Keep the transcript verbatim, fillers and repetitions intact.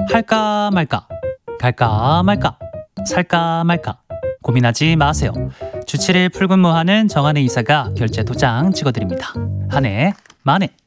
할까 말까, 갈까 말까, 살까 말까 고민하지 마세요. 주 칠 일 풀근무하는 정한의 이사가 결제 도장 찍어드립니다. 한 해 만에